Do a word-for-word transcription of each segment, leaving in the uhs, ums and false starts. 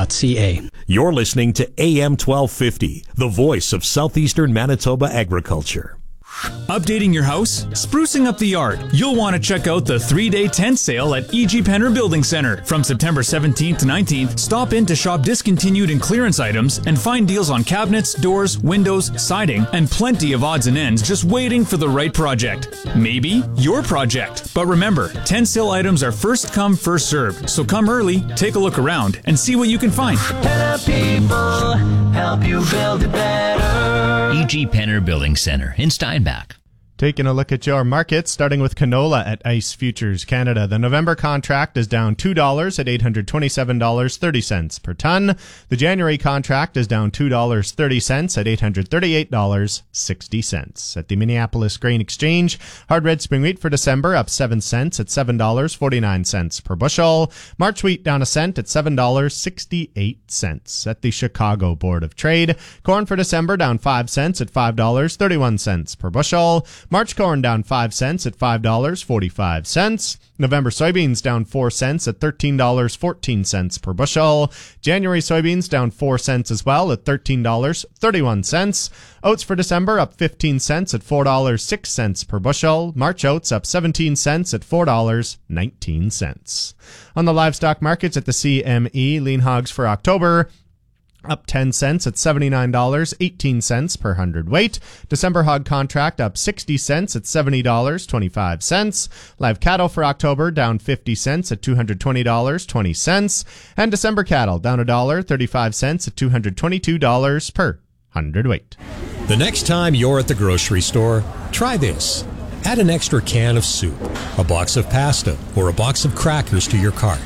dot c a. You're listening to A M twelve fifty, the voice of southeastern Manitoba agriculture. Updating your house? Sprucing up the yard? You'll want to check out the three-day tent sale at E G Penner Building Center. From September seventeenth to nineteenth, stop in to shop discontinued and clearance items and find deals on cabinets, doors, windows, siding, and plenty of odds and ends just waiting for the right project. Maybe your project. But remember, tent sale items are first come, first served. So come early, take a look around, and see what you can find. Penner people help you build it better. E G Penner Building Center in Steinbach. Taking a look at your markets, starting with canola at Ice Futures Canada. The November contract is down two dollars at eight hundred twenty-seven dollars and thirty cents per ton. The January contract is down two dollars and thirty cents at eight hundred thirty-eight dollars and sixty cents. At the Minneapolis Grain Exchange, hard red spring wheat for December up seven cents at seven dollars and forty-nine cents per bushel. March wheat down a cent at seven dollars and sixty-eight cents. At the Chicago Board of Trade, corn for December down five cents at five dollars and thirty-one cents per bushel. March corn down five cents at five dollars and forty-five cents. November soybeans down four cents at thirteen dollars and fourteen cents per bushel. January soybeans down four cents as well at thirteen dollars and thirty-one cents. Oats for December up fifteen cents at four dollars and six cents per bushel. March oats up seventeen cents at four dollars and nineteen cents. On the livestock markets at the C M E, lean hogs for October up ten cents at seventy-nine dollars and eighteen cents per hundredweight. December hog contract up sixty cents at seventy dollars and twenty-five cents. Live cattle for October down fifty cents at two hundred twenty dollars and twenty cents. And December cattle down one dollar and thirty-five cents at two hundred twenty-two dollars per hundredweight. The next time you're at the grocery store, try this. Add an extra can of soup, a box of pasta, or a box of crackers to your cart.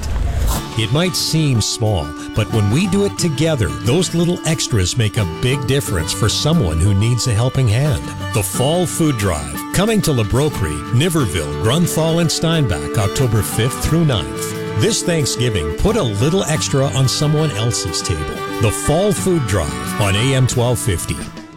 It might seem small, but when we do it together, those little extras make a big difference for someone who needs a helping hand. The Fall Food Drive, coming to LaBroquerie, Niverville, Grunthal, and Steinbach, October fifth through ninth. This Thanksgiving, put a little extra on someone else's table. The Fall Food Drive on A M twelve fifty.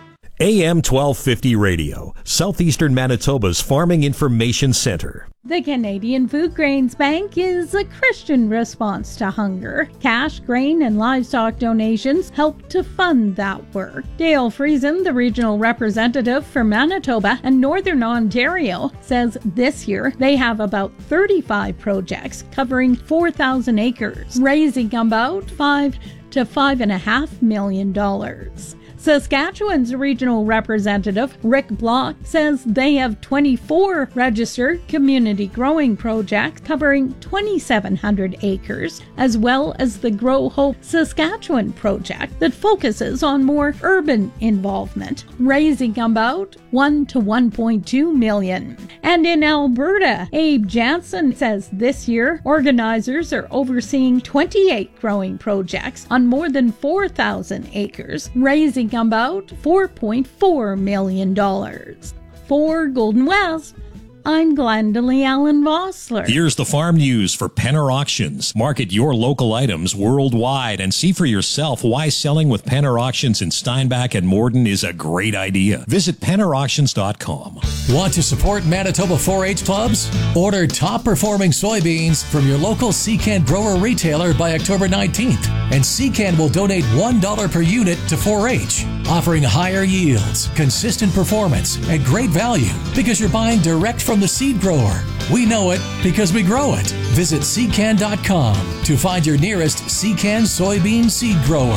A M twelve fifty Radio, Southeastern Manitoba's Farming Information Center. The Canadian Food Grains Bank is a Christian response to hunger. Cash, grain, and livestock donations help to fund that work. Dale Friesen, the regional representative for Manitoba and Northern Ontario, says this year they have about thirty-five projects covering four thousand acres, raising about five to five and a half million dollars. Saskatchewan's regional representative, Rick Block, says they have twenty-four registered community growing projects covering twenty-seven hundred acres, as well as the Grow Hope Saskatchewan project that focuses on more urban involvement, raising about one to one point two million. And in Alberta, Abe Jansen says this year organizers are overseeing twenty-eight growing projects on more than four thousand acres, raising about four point four million dollars. For Golden West, I'm Glendalee Allen Vossler. Here's the farm news for Penner Auctions. Market your local items worldwide and see for yourself why selling with Penner Auctions in Steinbach and Morden is a great idea. Visit penner auctions dot com. Want to support Manitoba four H clubs? Order top-performing soybeans from your local Secan grower retailer by October nineteenth, and Secan will donate one dollar per unit to four H, offering higher yields, consistent performance, and great value because you're buying direct from the seed grower. We know it because we grow it. Visit secan dot com to find your nearest Secan soybean seed grower.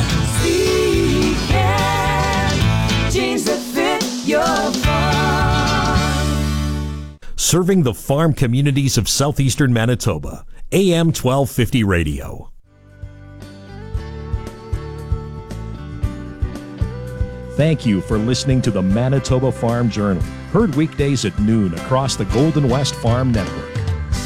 Secan, jeans that fit your farm. Serving the farm communities of southeastern Manitoba. A M twelve fifty Radio. Thank you for listening to the Manitoba Farm Journal, heard weekdays at noon across the Golden West Farm Network.